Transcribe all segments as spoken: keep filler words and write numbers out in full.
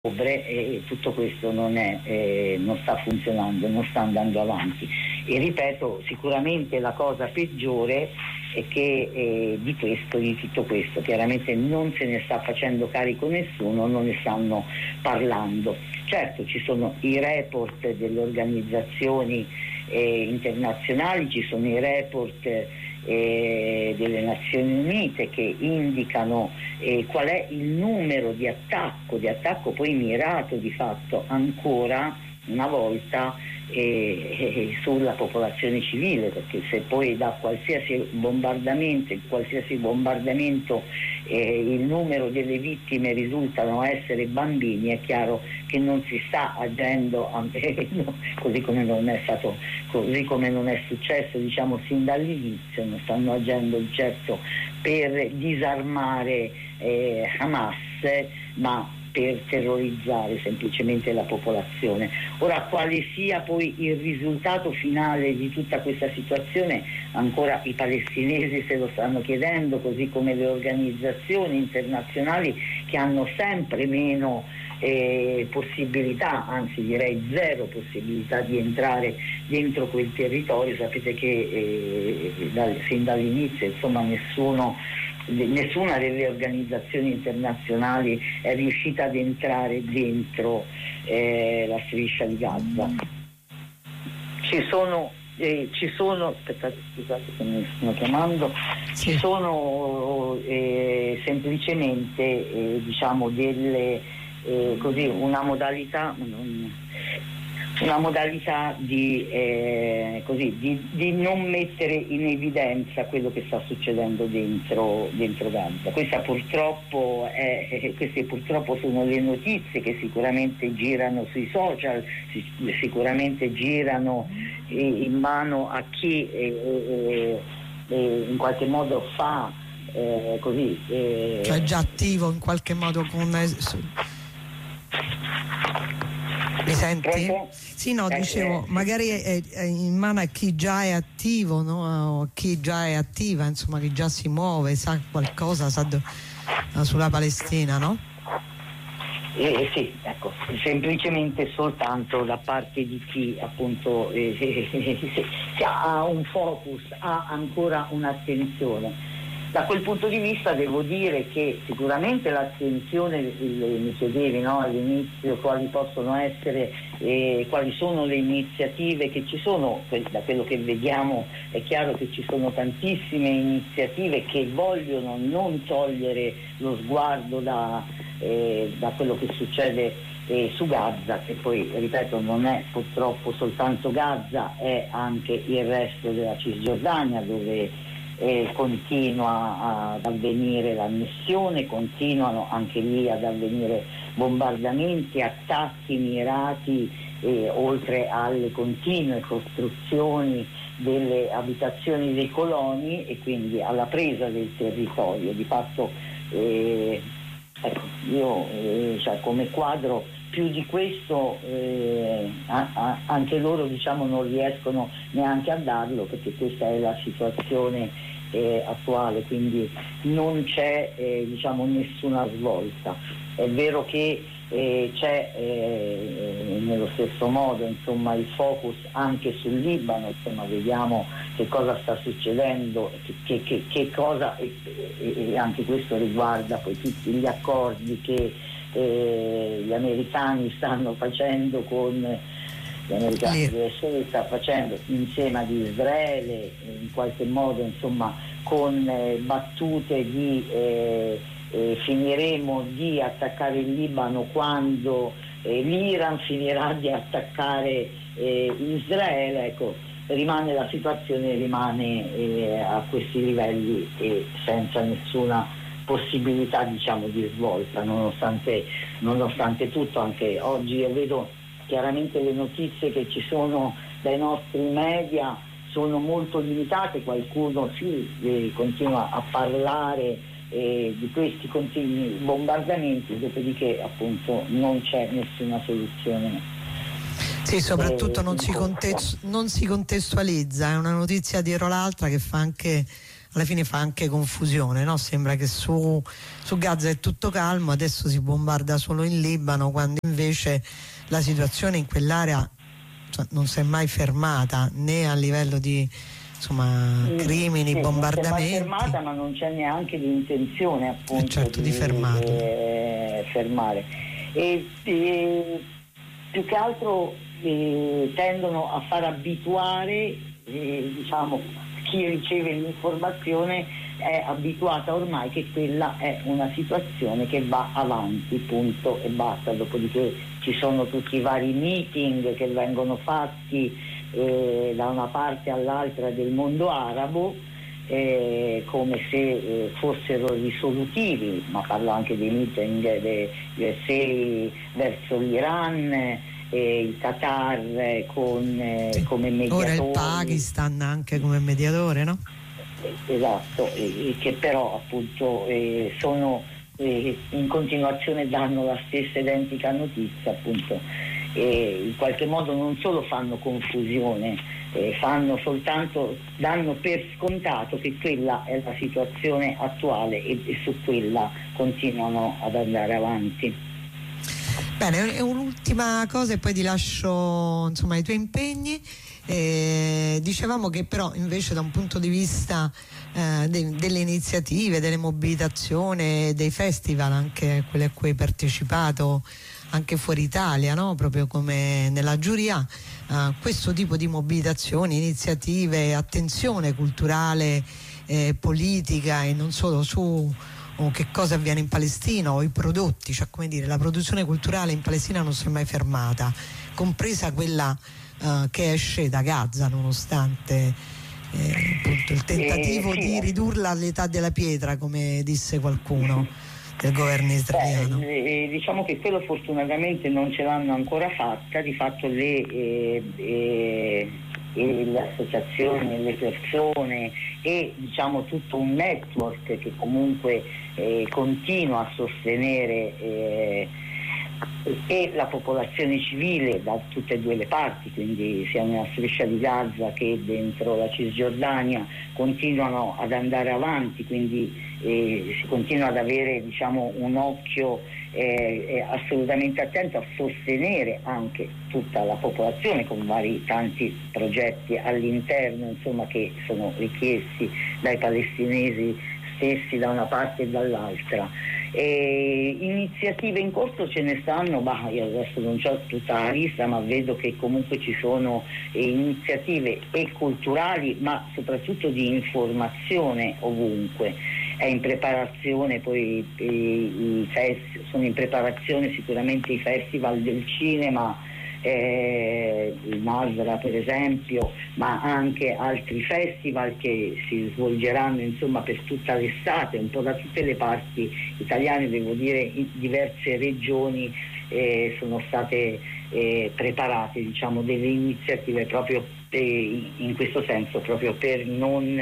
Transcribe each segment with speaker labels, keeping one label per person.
Speaker 1: e tutto questo non, è, eh, non sta funzionando, non sta andando avanti. E ripeto, sicuramente la cosa peggiore è che eh, di questo, di tutto questo, chiaramente non se ne sta facendo carico nessuno, non ne stanno parlando. Certo, ci sono i report delle organizzazioni eh, internazionali, ci sono i report eh, delle Nazioni Unite che indicano eh, qual è il numero di attacco, di attacco poi mirato di fatto ancora una volta eh, eh, sulla popolazione civile, perché se poi da qualsiasi bombardamento, qualsiasi bombardamento eh, il numero delle vittime risultano essere bambini, è chiaro che non si sta agendo eh, no, così come non è stato, così come non è successo diciamo sin dall'inizio, non stanno agendo certo per disarmare eh, Hamas, ma per terrorizzare semplicemente la popolazione. Ora, quale sia poi il risultato finale di tutta questa situazione, ancora i palestinesi se lo stanno chiedendo, così come le organizzazioni internazionali che hanno sempre meno eh, possibilità, anzi direi zero possibilità di entrare dentro quel territorio. Sapete che eh, dal, fin dall'inizio insomma nessuno nessuna delle organizzazioni internazionali è riuscita ad entrare dentro eh, la striscia di Gaza. Ci sono eh, ci sono aspettate, scusate che mi stanno chiamando, ci sono eh, semplicemente eh, diciamo delle eh, così una modalità non, una modalità di, eh, così, di, di non mettere in evidenza quello che sta succedendo dentro, dentro Gaza. Questa purtroppo è, queste purtroppo sono le notizie che sicuramente girano sui social, sicuramente girano eh, in mano a chi eh, eh, in qualche modo fa eh, così. Eh,
Speaker 2: cioè già attivo in qualche modo con... Mi senti?
Speaker 1: Prego?
Speaker 2: Sì, no,
Speaker 1: eh,
Speaker 2: dicevo,
Speaker 1: eh,
Speaker 2: magari è, è in mano a chi già è attivo, no? O chi già è attiva, insomma, chi già si muove, sa qualcosa sa do, sulla Palestina, no?
Speaker 1: Eh, sì, ecco, semplicemente soltanto da parte di chi appunto eh, eh, eh, ha un focus, ha ancora un'attenzione. Da quel punto di vista devo dire che sicuramente l'attenzione, mi chiedevi no, all'inizio quali possono essere, eh, quali sono le iniziative che ci sono, da quello che vediamo è chiaro che ci sono tantissime iniziative che vogliono non togliere lo sguardo da, eh, da quello che succede eh, su Gaza, che poi ripeto non è purtroppo soltanto Gaza, è anche il resto della Cisgiordania dove Eh, continua ad avvenire l'annessione, continuano anche lì ad avvenire bombardamenti, attacchi mirati, eh, oltre alle continue costruzioni delle abitazioni dei coloni e quindi alla presa del territorio. Di fatto eh, ecco, io eh, cioè, come quadro più di questo eh, a, a, anche loro diciamo non riescono neanche a darlo, perché questa è la situazione eh, attuale, quindi non c'è eh, diciamo nessuna svolta. È vero che eh, c'è eh, nello stesso modo insomma il focus anche sul Libano, insomma vediamo che cosa sta succedendo, che, che, che, che cosa e, e, e anche questo riguarda poi tutti gli accordi che Eh, gli americani stanno facendo con gli americani sì. sta facendo insieme ad Israele in qualche modo insomma con eh, battute di eh, eh, finiremo di attaccare il Libano quando eh, l'Iran finirà di attaccare eh, Israele. Ecco, rimane la situazione rimane eh, a questi livelli e senza nessuna possibilità diciamo di svolta, nonostante, nonostante tutto. Anche oggi io vedo chiaramente le notizie che ci sono dai nostri media sono molto limitate, qualcuno sì eh, continua a parlare eh, di questi continui bombardamenti, dopodiché appunto non c'è nessuna soluzione.
Speaker 2: Sì, soprattutto eh, non, si contestu- non si contestualizza, è una notizia dietro l'altra che fa anche alla fine fa anche confusione, no? Sembra che su, su Gaza è tutto calmo, adesso si bombarda solo in Libano, quando invece la situazione in quell'area, cioè, non si è mai fermata, né a livello di, insomma, crimini,
Speaker 1: sì,
Speaker 2: bombardamenti.
Speaker 1: Non si è mai fermata, ma non c'è neanche l'intenzione, appunto,
Speaker 2: eh certo, di,
Speaker 1: di
Speaker 2: fermarlo.
Speaker 1: Eh, fermare. E, e più che altro eh, tendono a far abituare, eh, diciamo, chi riceve l'informazione è abituata ormai che quella è una situazione che va avanti, punto e basta. Dopodiché ci sono tutti i vari meeting che vengono fatti eh, da una parte all'altra del mondo arabo, eh, come se eh, fossero risolutivi, ma parlo anche dei meeting dei U S A verso l'Iran, eh, il Qatar eh, con, eh,
Speaker 2: sì.
Speaker 1: come mediatore.
Speaker 2: Ora il Pakistan anche come mediatore, no?
Speaker 1: Esatto, eh, che però appunto eh, sono eh, in continuazione, danno la stessa identica notizia, appunto, eh, in qualche modo non solo fanno confusione, eh, fanno soltanto, danno per scontato che quella è la situazione attuale e, e su quella continuano ad andare avanti.
Speaker 2: Bene, un'ultima cosa e poi ti lascio, insomma, i tuoi impegni. Eh, dicevamo che però invece da un punto di vista eh, de- delle iniziative, delle mobilitazioni, dei festival, anche quelli a cui hai partecipato anche fuori Italia, no? Proprio come nella giuria, eh, questo tipo di mobilitazioni, iniziative, attenzione culturale, eh, politica e non solo su o che cosa avviene in Palestina o i prodotti, cioè come dire, la produzione culturale in Palestina non si è mai fermata, compresa quella uh, che esce da Gaza, nonostante eh, appunto il tentativo eh, sì. di ridurla all'età della pietra, come disse qualcuno del governo israeliano.
Speaker 1: Beh, eh, diciamo che quello fortunatamente non ce l'hanno ancora fatta, di fatto le eh, eh, le associazioni, le persone e diciamo tutto un network che comunque eh, continua a sostenere eh, e la popolazione civile da tutte e due le parti, quindi sia nella striscia di Gaza che dentro la Cisgiordania, continuano ad andare avanti, quindi eh, si continua ad avere, diciamo, un occhio eh, assolutamente attento a sostenere anche tutta la popolazione con vari tanti progetti all'interno, insomma, che sono richiesti dai palestinesi stessi da una parte e dall'altra. E iniziative in corso ce ne stanno, bah, io adesso non ho tutta la lista, ma vedo che comunque ci sono eh, iniziative e culturali, ma soprattutto di informazione ovunque. È in preparazione poi eh, i fest- sono in preparazione sicuramente i festival del cinema, eh, il Masra per esempio, ma anche altri festival che si svolgeranno, insomma, per tutta l'estate, un po' da tutte le parti italiane, devo dire in diverse regioni eh, sono state eh, preparate, diciamo, delle iniziative proprio eh, in questo senso, proprio per non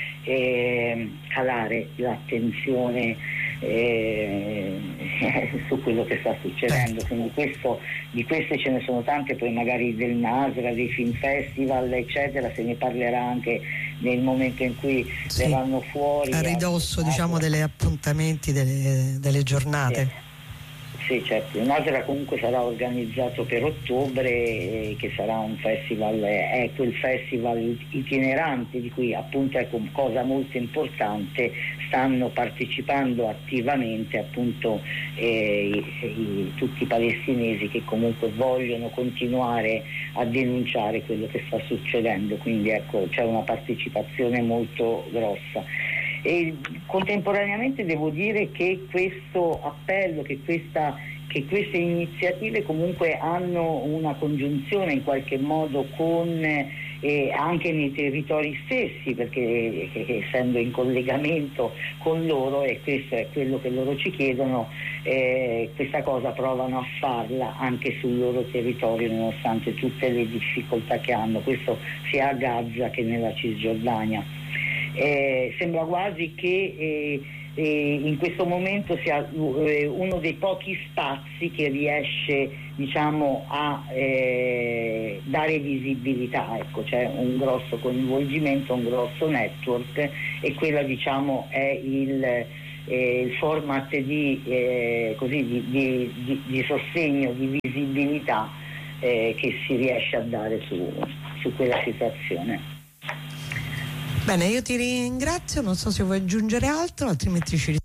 Speaker 1: eh, calare l'attenzione Eh, su quello che sta succedendo. Quindi questo, di queste ce ne sono tante, poi magari del Nasra, dei film festival eccetera, se ne parlerà anche nel momento in cui
Speaker 2: sì,
Speaker 1: verranno fuori
Speaker 2: a ridosso, diciamo, degli appuntamenti delle, delle giornate.
Speaker 1: Sì. Sì, certo, il Nasra comunque sarà organizzato per ottobre, eh, che sarà un festival, è quel festival itinerante di cui appunto, ecco, cosa molto importante, stanno partecipando attivamente appunto eh, i, i, tutti i palestinesi che comunque vogliono continuare a denunciare quello che sta succedendo, quindi ecco c'è una partecipazione molto grossa. E contemporaneamente devo dire che questo appello, che, questa, che queste iniziative comunque hanno una congiunzione in qualche modo con eh, anche nei territori stessi, perché eh, essendo in collegamento con loro, e questo è quello che loro ci chiedono, eh, questa cosa provano a farla anche sul loro territorio nonostante tutte le difficoltà che hanno, questo sia a Gaza che nella Cisgiordania. Eh, sembra quasi che eh, E in questo momento sia eh, uno dei pochi spazi che riesce, diciamo, a eh, dare visibilità, ecco, c'è un grosso coinvolgimento, un grosso network, e quella, diciamo, è il, eh, il format di, eh, così, di, di, di, di sostegno, di visibilità eh, che si riesce a dare su, su quella situazione.
Speaker 2: Bene, io ti ringrazio, non so se vuoi aggiungere altro, altrimenti ci